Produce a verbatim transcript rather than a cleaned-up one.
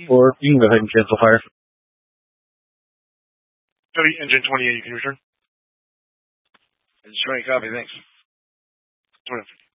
Or you can go ahead and cancel fire. Cody, engine twenty-eight, you can return. Engine twenty, copy, thanks. twenty.